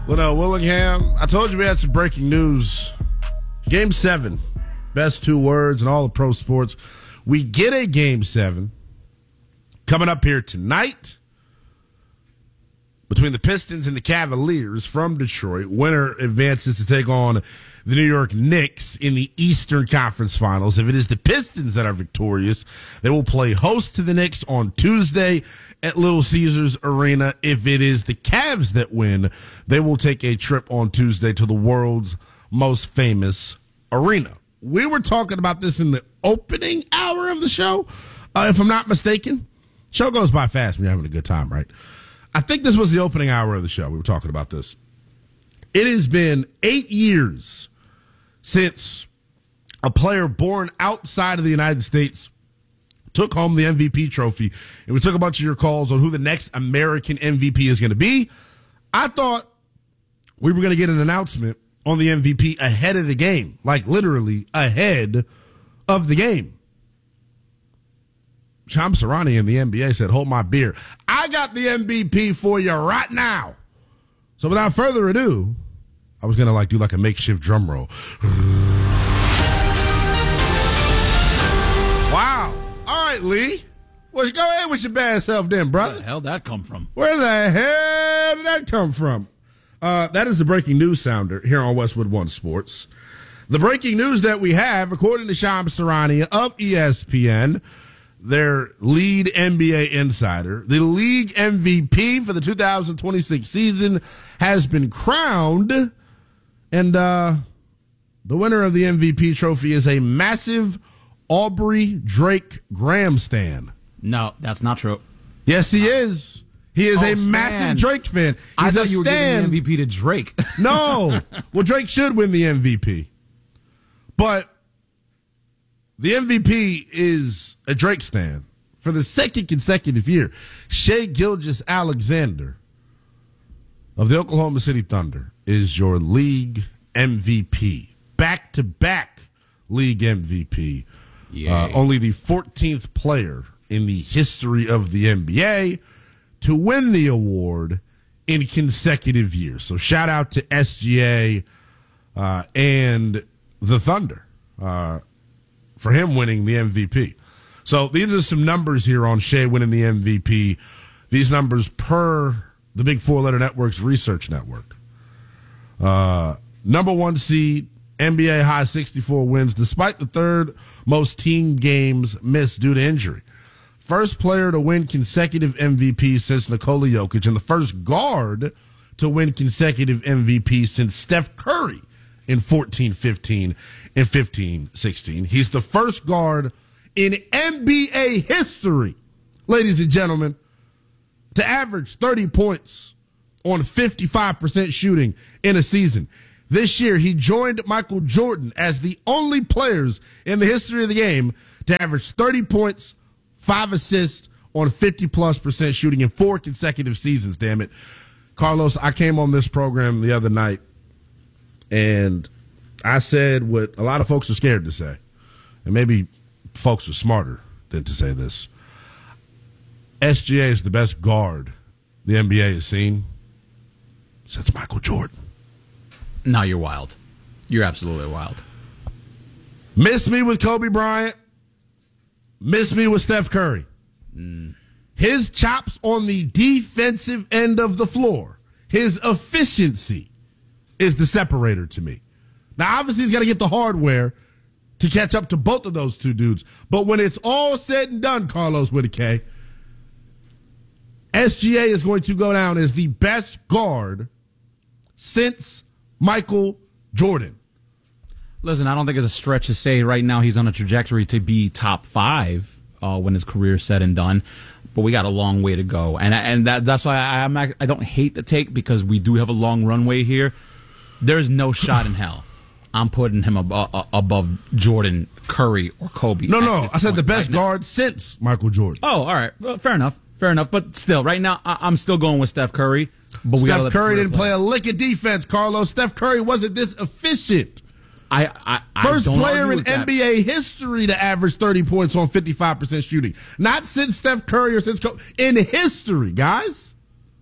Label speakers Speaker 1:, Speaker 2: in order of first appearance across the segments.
Speaker 1: Linnell Willingham, I told you we had some breaking news. Game 7, best 2 words in all of pro sports. We get a Game 7 coming up here tonight between the Pistons and the Cavaliers from Detroit. Winner advances to take on the New York Knicks in the Eastern Conference Finals. If it is the Pistons that are victorious, they will play host to the Knicks on Tuesday at Little Caesars Arena. If it is the Cavs that win, they will take a trip on Tuesday to the world's most famous arena. We were talking about this in the opening hour of the show, if I'm not mistaken. Show goes by fast when you're having a good time, right? I think this was the opening hour of the show. We were talking about this. It has been 8 years since a player born outside of the United States took home the MVP trophy, and we took a bunch of your calls on who the next American MVP is going to be. I thought we were going to get an announcement on the MVP ahead of the game, like literally ahead of the game. Shams Charania in the NBA said, hold my beer. I got the MVP for you right now. So without further ado, I was going to do a makeshift drum roll. Wow. All right, Lee. Well, go ahead with your bad self then, brother.
Speaker 2: Where the hell did that come from?
Speaker 1: Where the hell did that come from? That is the breaking news sounder here on Westwood One Sports. The breaking news that we have, according to Shams Charania of ESPN, their lead NBA insider, the league MVP for the 2026 season has been crowned, and the winner of the MVP trophy is a massive Aubrey Drake Graham stan.
Speaker 2: No, that's not true.
Speaker 1: Yes, he is. He is a massive Drake fan.
Speaker 2: I thought you were giving the MVP to Drake.
Speaker 1: No. Well, Drake should win the MVP. But the MVP is a Drake stan for the second consecutive year. Shai Gilgeous-Alexander of the Oklahoma City Thunder is your league MVP. Back-to-back league MVP. Only the 14th player in the history of the NBA to win the award in consecutive years. So shout out to SGA and the Thunder for him winning the MVP. So these are some numbers here on Shai winning the MVP. These numbers per the Big Four Letter Network's research network. Number 1 seed, NBA high 64 wins, despite the third most team games missed due to injury. First player to win consecutive MVP since Nikola Jokic, and the first guard to win consecutive MVP since Steph Curry in 14-15 and 15-16. He's the first guard in NBA history, ladies and gentlemen, to average 30 points on 55% shooting in a season. This year, he joined Michael Jordan as the only players in the history of the game to average 30 points, 5 assists on 50+% shooting in 4 consecutive seasons, damn it. Carlos, I came on this program the other night, and I said what a lot of folks are scared to say, and maybe folks are smarter than to say this. SGA is the best guard the NBA has seen since Michael Jordan.
Speaker 2: No, you're wild. You're absolutely wild.
Speaker 1: Miss me with Kobe Bryant. Miss me with Steph Curry. His chops on the defensive end of the floor, his efficiency is the separator to me. Now, obviously, he's got to get the hardware to catch up to both of those two dudes. But when it's all said and done, Carlos with a K, SGA is going to go down as the best guard since Michael Jordan.
Speaker 2: Listen, I don't think it's a stretch to say right now he's on a trajectory to be top 5 when his career's said and done. But we got a long way to go. And that's why I don't hate the take, because we do have a long runway here. There's no shot in hell I'm putting him above Jordan, Curry, or Kobe.
Speaker 1: No, I said the best guard since Michael Jordan.
Speaker 2: Oh, all right. Well, fair enough. But still, right now, I'm still going with Steph Curry. But
Speaker 1: Steph Curry didn't play a lick of defense, Carlos. Steph Curry wasn't this efficient. First player in NBA history to average 30 points on 55% shooting. Not since Steph Curry or since Kobe. In history, guys.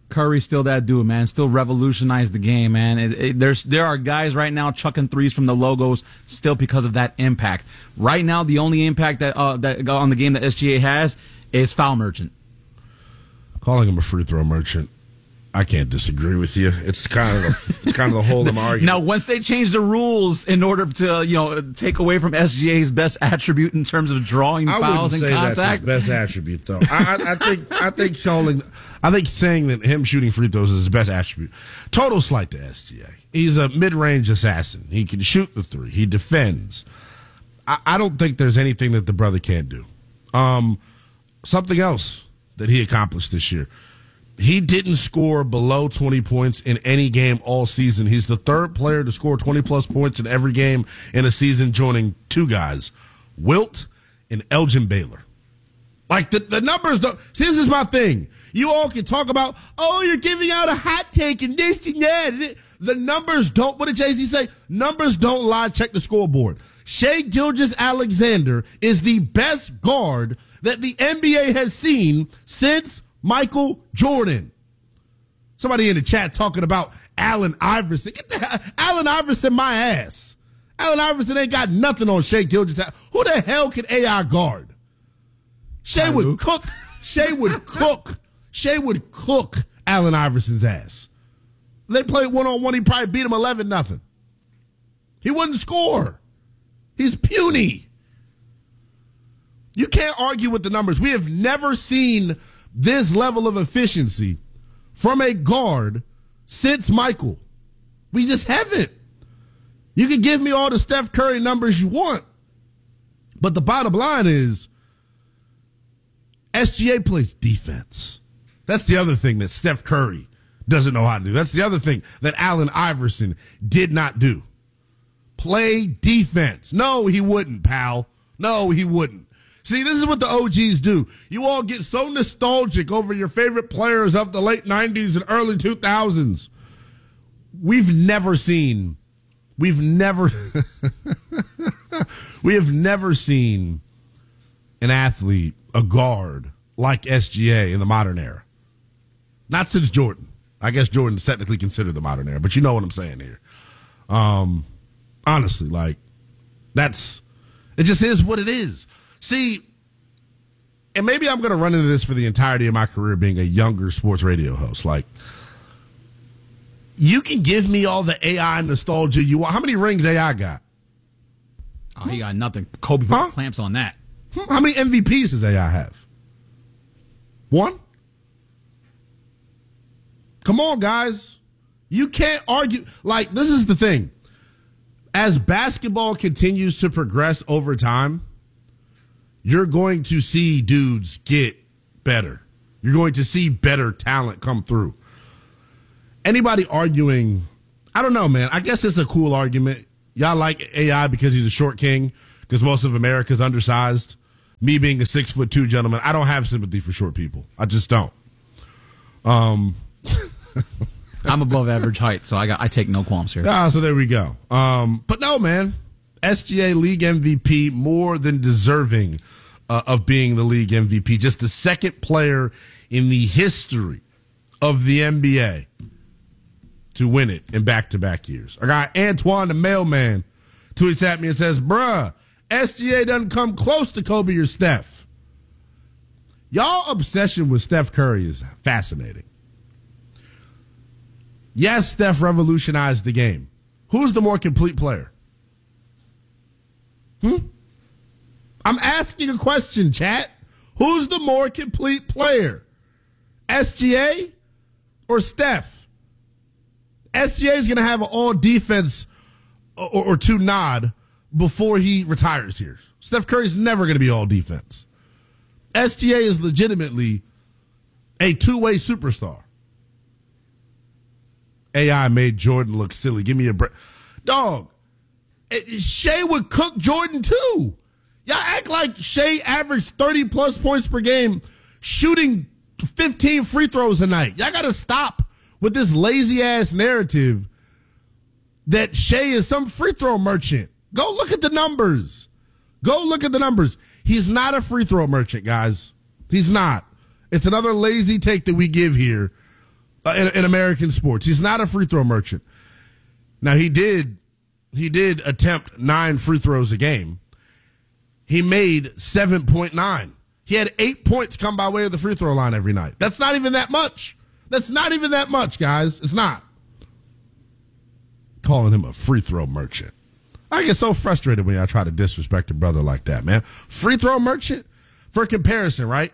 Speaker 2: Curry's still that dude, man. Still revolutionized the game, man. There are guys right now chucking threes from the logos still because of that impact. Right now, the only impact that on the game that SGA has is foul merchant.
Speaker 1: Calling him a free throw merchant, I can't disagree with you. It's kind of the whole of my argument.
Speaker 2: Now, once they change the ruls in order to take away from SGA's best attribute in terms of drawing fouls and contact,
Speaker 1: that's his best attribute, though. I think saying that him shooting free throws is his best attribute. Total slight to SGA. He's a mid-range assassin. He can shoot the three. He defends. I don't think there's anything that the brother can't do. Something else that he accomplished this year. He didn't score below 20 points in any game all season. He's the third player to score 20-plus points in every game in a season, joining two guys, Wilt and Elgin Baylor. Like, the numbers don't... See, this is my thing. You all can talk about, oh, you're giving out a hot take and this and that. The numbers don't... What did Jay-Z say? Numbers don't lie. Check the scoreboard. Shai Gilgeous-Alexander is the best guard that the NBA has seen since Michael Jordan. Somebody in the chat talking about Allen Iverson. Get the Allen Iverson my ass. Allen Iverson ain't got nothing on Shai Gilgeous. Who the hell can AI guard? Shai would cook. Shai would cook Allen Iverson's ass. They played one-on-one, he probably beat him 11-0. He wouldn't score. He's puny. You can't argue with the numbers. We have never seen this level of efficiency from a guard since Michael. We just haven't. You can give me all the Steph Curry numbers you want, but the bottom line is SGA plays defense. That's the other thing that Steph Curry doesn't know how to do. That's the other thing that Allen Iverson did not do. Play defense. No, he wouldn't, pal. No, he wouldn't. See, this is what the OGs do. You all get so nostalgic over your favorite players of the late 90s and early 2000s. We have never seen an athlete, a guard, like SGA in the modern era. Not since Jordan. I guess Jordan's technically considered the modern era, but you know what I'm saying here. Honestly, like, it just is what it is. See, and maybe I'm going to run into this for the entirety of my career being a younger sports radio host. Like, you can give me all the AI nostalgia you want. How many rings AI got?
Speaker 2: Oh, he got nothing. Kobe put clamps on that.
Speaker 1: How many MVPs does AI have? One? Come on, guys. You can't argue. Like, this is the thing. As basketball continues to progress over time, you're going to see dudes get better. You're going to see better talent come through. Anybody arguing, I don't know, man. I guess it's a cool argument. Y'all like AI because he's a short king, because most of America's undersized. Me being a 6'2" gentleman, I don't have sympathy for short people. I just don't.
Speaker 2: I'm above average height, so I take no qualms here.
Speaker 1: So there we go. But no, man. SGA league MVP, more than deserving of being the league MVP. Just the second player in the history of the NBA to win it in back-to-back years. I got Antoine the mailman tweets at me and says, bruh, SGA doesn't come close to Kobe or Steph. Y'all obsession with Steph Curry is fascinating. Yes, Steph revolutionized the game. Who's the more complete player? I'm asking a question, chat. Who's the more complete player? SGA or Steph? SGA is going to have an all-defense or two nod before he retires here. Steph Curry's never going to be all-defense. SGA is legitimately a two-way superstar. AI made Jordan look silly. Give me a break. Dog, Shai would cook Jordan too. Y'all act like Shai averaged 30-plus points per game shooting 15 free throws a night. Y'all got to stop with this lazy-ass narrative that Shai is some free throw merchant. Go look at the numbers. He's not a free throw merchant, guys. He's not. It's another lazy take that we give here. in American sports. He's not a free throw merchant. Now, he did attempt 9 free throws a game. He made 7.9. He had 8 points come by way of the free throw line every night. That's not even that much. That's not even that much, guys. It's not. Calling him a free throw merchant. I get so frustrated when I try to disrespect a brother like that, man. Free throw merchant? For comparison, right?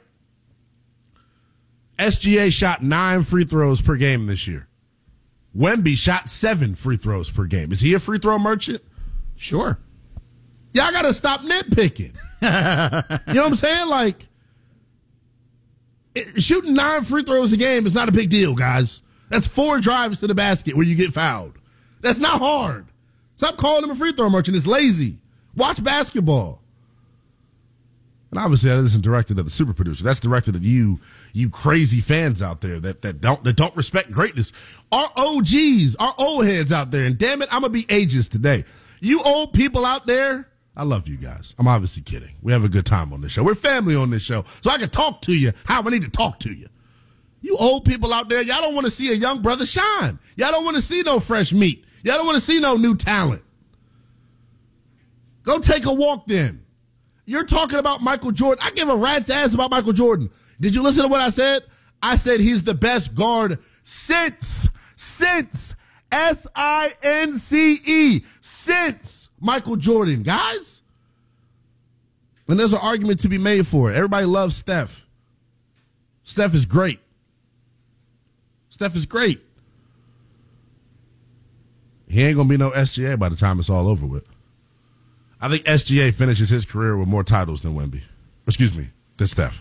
Speaker 1: SGA shot 9 free throws per game this year. Wemby shot 7 free throws per game. Is he a free throw merchant?
Speaker 2: Sure.
Speaker 1: Y'all got to stop nitpicking. You know what I'm saying? Like, shooting 9 free throws a game is not a big deal, guys. That's 4 drives to the basket where you get fouled. That's not hard. Stop calling him a free throw merchant. It's lazy. Watch basketball. And obviously, that isn't directed at the super producer. That's directed at you crazy fans out there that don't respect greatness. Our OGs, our old heads out there. And damn it, I'm gonna be ageist today. You old people out there, I love you guys. I'm obviously kidding. We have a good time on this show. We're family on this show, so I can talk to you how I need to talk to you. You old people out there, y'all don't want to see a young brother shine. Y'all don't want to see no fresh meat. Y'all don't want to see no new talent. Go take a walk then. You're talking about Michael Jordan. I give a rat's ass about Michael Jordan. Did you listen to what I said? I said he's the best guard since S-I-N-C-E, since Michael Jordan, guys. And there's an argument to be made for it. Everybody loves Steph. Steph is great. Steph is great. He ain't going to be no SGA by the time it's all over with. I think SGA finishes his career with more titles than Wemby. Excuse me, than Steph.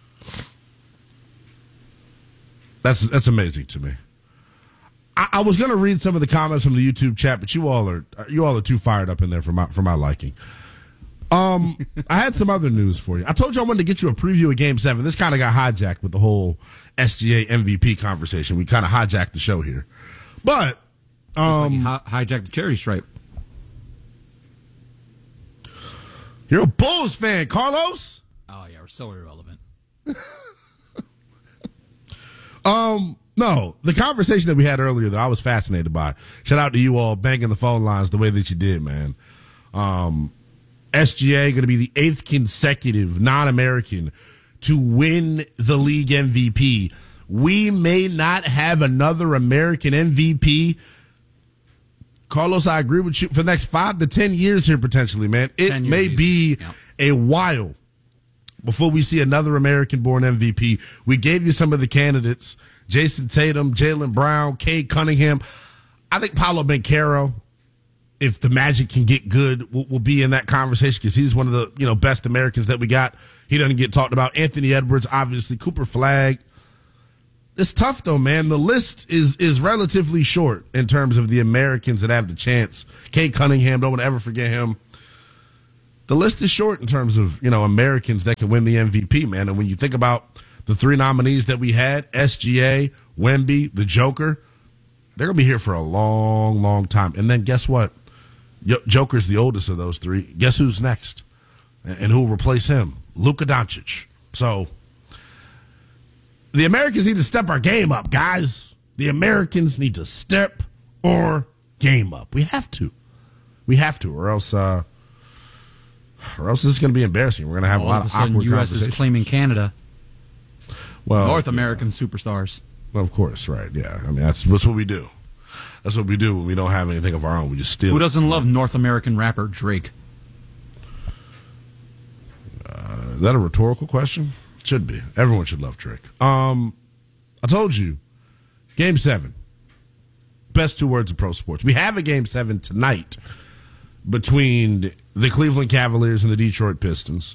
Speaker 1: That's amazing to me. I was going to read some of the comments from the YouTube chat, but you all are too fired up in there for my liking. I had some other news for you. I told you I wanted to get you a preview of Game 7. This kind of got hijacked with the whole SGA MVP conversation. We kind of hijacked the show here. But
Speaker 2: hijacked the cherry stripe.
Speaker 1: You're a Bulls fan, Carlos?
Speaker 2: Oh, yeah, we're so irrelevant.
Speaker 1: No, the conversation that we had earlier, though, I was fascinated by. Shout out to you all banging the phone lines the way that you did, man. SGA going to be the 8th consecutive non-American to win the league MVP. We may not have another American MVP. Carlos, I agree with you. For the next 5 to 10 years here, potentially, man. It may be a while before we see another American-born MVP. We gave you some of the candidates. Jason Tatum, Jaylen Brown, Cade Cunningham. I think Paolo Banchero, if the Magic can get good, will be in that conversation because he's one of the best Americans that we got. He doesn't get talked about. Anthony Edwards, obviously. Cooper Flagg. It's tough, though, man. The list is relatively short in terms of the Americans that have the chance. Cade Cunningham, don't want to ever forget him. The list is short in terms of, Americans that can win the MVP, man. And when you think about the 3 nominees that we had, SGA, Wemby, the Joker, they're going to be here for a long, long time. And then guess what? Joker's the oldest of those 3. Guess who's next? And who will replace him? Luka Doncic. So the Americans need to step our game up, guys. The Americans need to step our game up. We have to. Or else this is going to be embarrassing. We're going to have a lot of awkward
Speaker 2: U.S. is claiming Canada.
Speaker 1: Well,
Speaker 2: North American superstars.
Speaker 1: Of course, right? Yeah. I mean, that's what we do. That's what we do when we don't have anything of our own. We just steal.
Speaker 2: Who doesn't love North American rapper Drake?
Speaker 1: Is that a rhetorical question? Should be. Everyone should love Drake. I told you, Game 7. Best 2 words in pro sports. We have a Game 7 tonight between the Cleveland Cavaliers and the Detroit Pistons.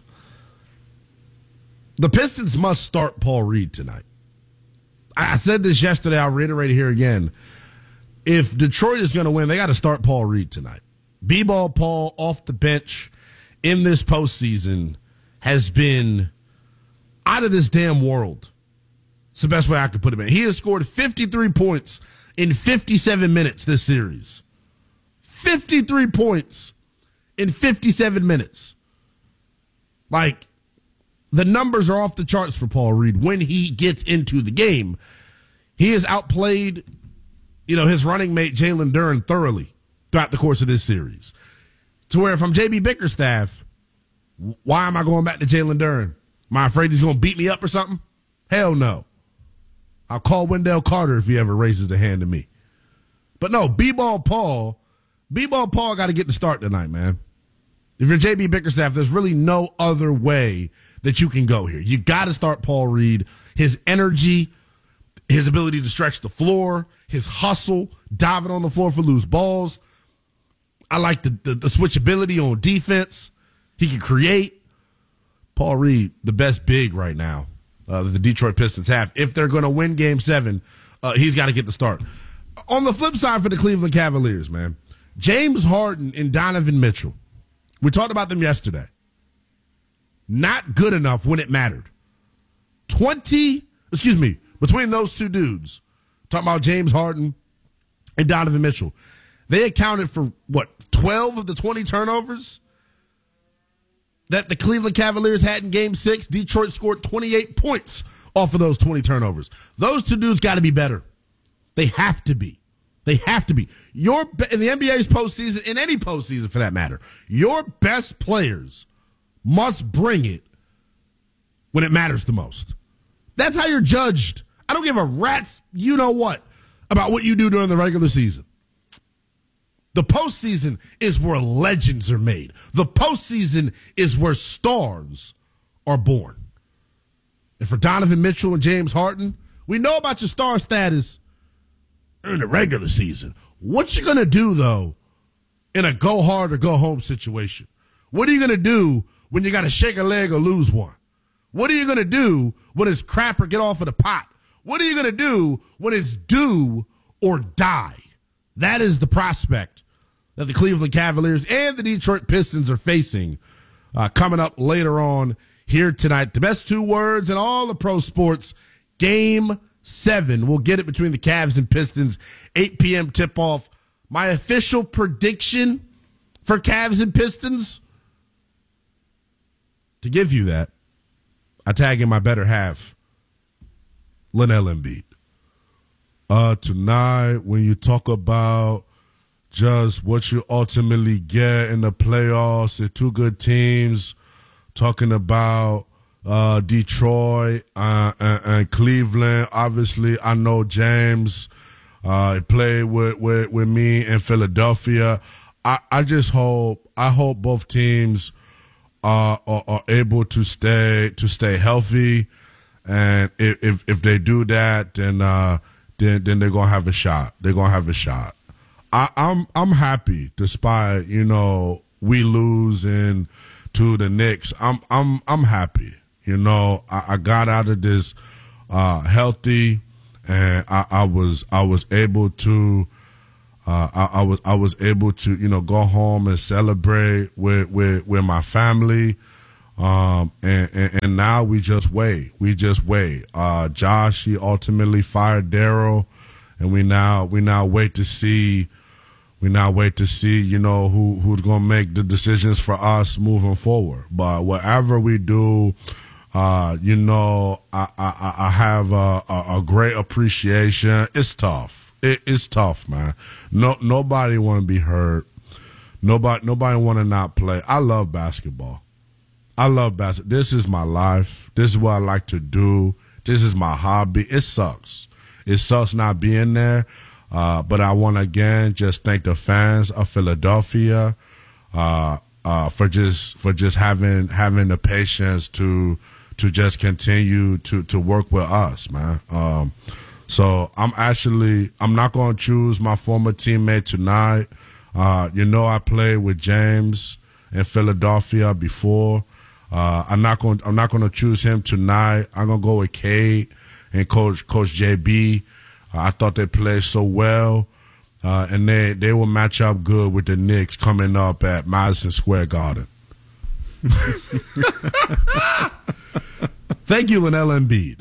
Speaker 1: The Pistons must start Paul Reed tonight. I said this yesterday. I'll reiterate it here again. If Detroit is going to win, they got to start Paul Reed tonight. B-ball Paul off the bench in this postseason has been out of this damn world. It's the best way I could put it, man. He has scored 53 points in 57 minutes this series. 53 points in 57 minutes. Like, the numbers are off the charts for Paul Reed when he gets into the game. He has outplayed, his running mate Jalen Duren thoroughly throughout the course of this series. To where if I'm JB Bickerstaff, why am I going back to Jalen Duren? Am I afraid he's going to beat me up or something? Hell no. I'll call Wendell Carter if he ever raises a hand to me. But no, B-Ball Paul got to get the start tonight, man. If you're JB Bickerstaff, there's really no other way that you can go here. You got to start Paul Reed. His energy, his ability to stretch the floor, his hustle, diving on the floor for loose balls. I like the switchability on defense. He can create. Paul Reed, the best big right now that the Detroit Pistons have. If they're going to win Game 7, he's got to get the start. On the flip side for the Cleveland Cavaliers, man, James Harden and Donovan Mitchell, we talked about them yesterday. Not good enough when it mattered. Between those two dudes, talking about James Harden and Donovan Mitchell, they accounted for, 12 of the 20 turnovers that the Cleveland Cavaliers had in Game 6. Detroit scored 28 points off of those 20 turnovers. Those two dudes got to be better. They have to be. They have to be. In the NBA's postseason, in any postseason for that matter, your best players must bring it when it matters the most. That's how you're judged. I don't give a rat's you-know-what about what you do during the regular season. The postseason is where legends are made. The postseason is where stars are born. And for Donovan Mitchell and James Harden, we know about your star status in the regular season. What you going to do, though, in a go hard or go home situation? What are you going to do when you got to shake a leg or lose one? What are you going to do when it's crap or get off of the pot? What are you going to do when it's do or die? That is the prospect that the Cleveland Cavaliers and the Detroit Pistons are facing coming up later on here tonight. The best two words in all of pro sports, Game 7. We'll get it between the Cavs and Pistons, 8 p.m. tip-off. My official prediction for Cavs and Pistons, to give you that, I tag in my better half, Linnell Embiid. Tonight, when you talk about just what you ultimately get in the playoffs, the two good teams, talking about Detroit and Cleveland. Obviously, I know James. He played with me in Philadelphia. I hope both teams are able to stay healthy, and if they do that, then they're gonna have a shot. They're gonna have a shot. I'm happy despite we losing to the Knicks. I'm happy. I got out of this healthy, and I was able to I was able to go home and celebrate with my family, and now we just wait. Josh, he ultimately fired Daryl, and we now wait to see. We now wait to see, who's going to make the decisions for us moving forward. But whatever we do, I have a great appreciation. It's tough. It's tough, man. Nobody want to be hurt. Nobody want to not play. I love basketball. This is my life. This is what I like to do. This is my hobby. It sucks. It sucks not being there. But I want to again just thank the fans of Philadelphia for just having the patience to just continue to work with us, man. So I'm not going to choose my former teammate tonight. I played with James in Philadelphia before. I'm not going to choose him tonight. I'm going to go with Cade and Coach JB. I thought they played so well, and they will match up good with the Knicks coming up at Madison Square Garden. Thank you, Linnell Embiid.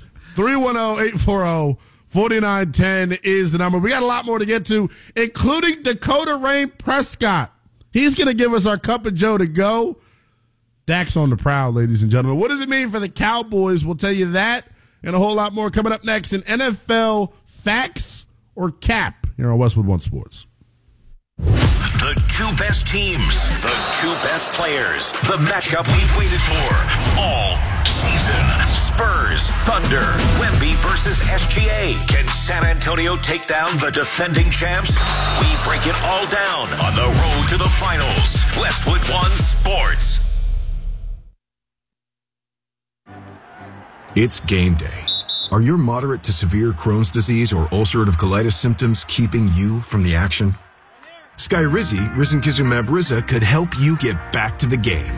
Speaker 1: 310-840-4910 is the number. We got a lot more to get to, including Dakota Rain Prescott. He's going to give us our Cup of Joe to go. Dak's on the prowl, ladies and gentlemen. What does it mean for the Cowboys? We'll tell you that and a whole lot more coming up next in NFL facts or cap here on Westwood One Sports.
Speaker 3: The two best teams, the two best players, the matchup we've waited for all season. Spurs, Thunder, Wemby versus SGA. Can San Antonio take down the defending champs? We break it all down on the road to the finals. Westwood One Sports.
Speaker 4: It's game day. Are your moderate to severe Crohn's disease or ulcerative colitis symptoms keeping you from the action? Skyrizi, risankizumab Riza, could help you get back to the game.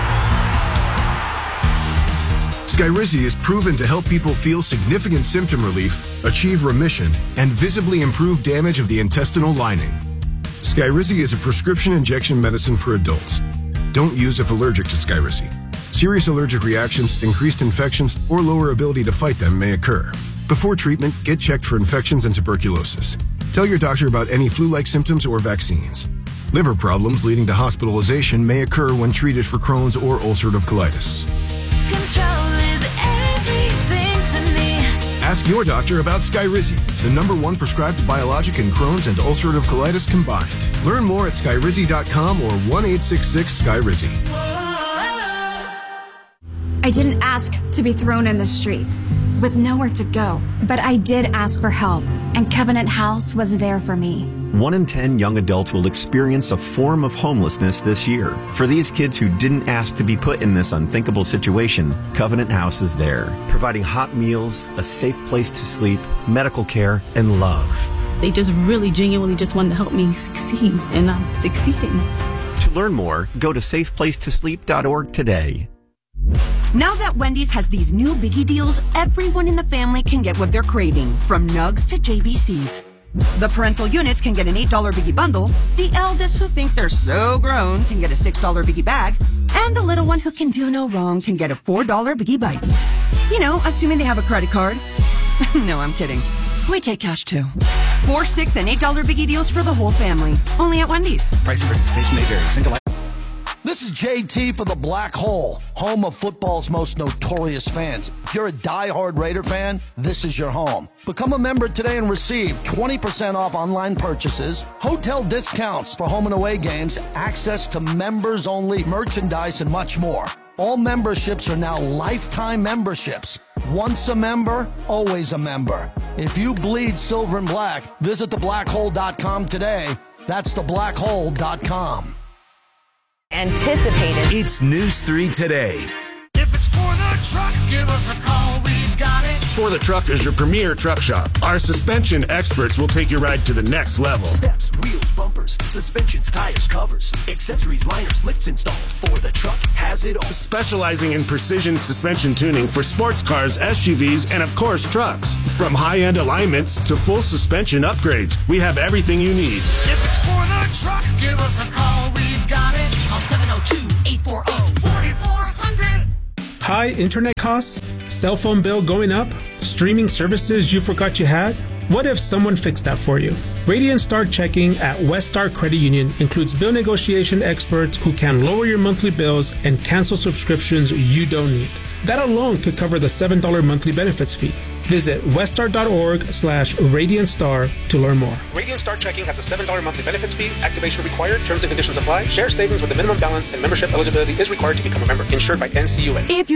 Speaker 4: Skyrizi is proven to help people feel significant symptom relief, achieve remission, and visibly improve damage of the intestinal lining. Skyrizi is a prescription injection medicine for adults. Don't use if allergic to Skyrizi. Serious allergic reactions, increased infections, or lower ability to fight them may occur. Before treatment, get checked for infections and tuberculosis. Tell your doctor about any flu-like symptoms or vaccines. Liver problems leading to hospitalization may occur when treated for Crohn's or ulcerative colitis.
Speaker 5: Control is everything to me.
Speaker 4: Ask your doctor about Skyrizi, the #1 prescribed biologic in Crohn's and ulcerative colitis combined. Learn more at skyrizi.com or 1-866-SKYRIZI.
Speaker 6: I didn't ask to be thrown in the streets with nowhere to go, but I did ask for help, and Covenant House was there for me.
Speaker 7: 1 in 10 young adults will experience a form of homelessness this year. For these kids who didn't ask to be put in this unthinkable situation, Covenant House is there, providing hot meals, a safe place to sleep, medical care, and love.
Speaker 8: They just really genuinely just wanted to help me succeed, and I'm succeeding.
Speaker 7: To learn more, go to safeplacetosleep.org today.
Speaker 9: Now that Wendy's has these new biggie deals, everyone in the family can get what they're craving, from nugs to JBCs. The parental units can get an $8 biggie bundle, the eldest who think they're so grown can get a $6 biggie bag, and the little one who can do no wrong can get a $4 biggie bites. You know, assuming they have a credit card. No, I'm kidding. We take cash too. 4, 6, and $8 biggie deals for the whole family. Only at Wendy's.
Speaker 10: Price of participation may vary. Single.
Speaker 11: This is JT for the Black Hole, home of football's most notorious fans. If you're a diehard Raider fan, this is your home. Become a member today and receive 20% off online purchases, hotel discounts for home and away games, access to members-only merchandise, and much more. All memberships are now lifetime memberships. Once a member, always a member. If you bleed silver and black, visit theblackhole.com today. That's theblackhole.com.
Speaker 3: Anticipated. It's News 3 Today.
Speaker 12: If it's for the truck, give us a call. We've got it.
Speaker 13: For the Truck is your premier truck shop. Our suspension experts will take your ride to the next level.
Speaker 14: Steps, wheels, bumpers, suspensions, tires, covers, accessories, liners, lifts installed. For the Truck has it all.
Speaker 13: Specializing in precision suspension tuning for sports cars, SUVs, and of course trucks. From high-end alignments to full suspension upgrades, we have everything you need.
Speaker 12: If it's for the truck, give us a call. We've got it.
Speaker 14: On 702-840-4400.
Speaker 15: High internet costs? Cell phone bill going up? Streaming services you forgot you had? What if someone fixed that for you? Radiant Star Checking at West Star Credit Union includes bill negotiation experts who can lower your monthly bills and cancel subscriptions you don't need. That alone could cover the $7 monthly benefits fee. Visit weststar.org/RadiantStar to learn more.
Speaker 16: Radiant Star Checking has a $7 monthly benefits fee. Activation required. Terms and conditions apply. Share savings with a minimum balance and membership eligibility is required to become a member. Insured by NCUA.
Speaker 9: If you